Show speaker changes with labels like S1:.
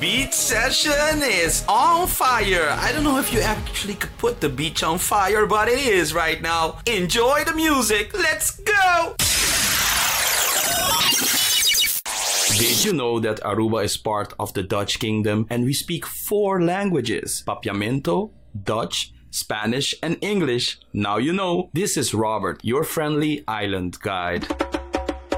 S1: beach session is on fire. I don't know if you actually could put the beach on fire, but it is right now. Enjoy the music. Let's go! Did you know that Aruba is part of the Dutch Kingdom and we speak 4 languages? Papiamento, Dutch, Spanish, and English. Now you know. This is Robert, your friendly island guide.